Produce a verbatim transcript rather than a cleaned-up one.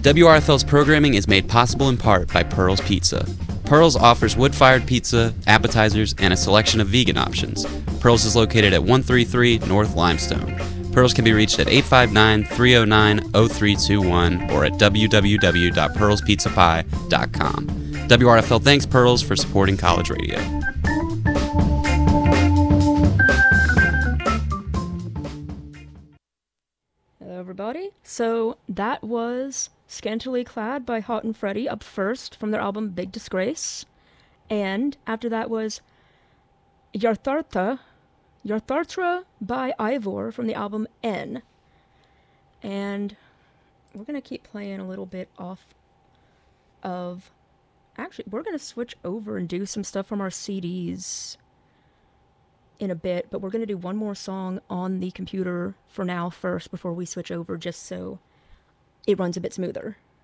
W R F L's programming is made possible in part by Pearl's Pizza. Pearl's offers wood-fired pizza, appetizers, and a selection of vegan options. Pearl's is located at one thirty-three North Limestone. Pearl's can be reached at eight five nine, three oh nine, oh three two one or at w w w dot pearls pizza pie dot com. W R F L thanks Pearl's for supporting college radio. Hello, everybody. So that was Scantily Clad by Hot and Freddy up first from their album Big Disgrace. And after that was Yarthartha, Yarthartra by Ivor from the album N. And we're going to keep playing a little bit off of... Actually, we're going to switch over and do some stuff from our C Ds in a bit, but we're going to do one more song on the computer for now first before we switch over, just so it runs a bit smoother.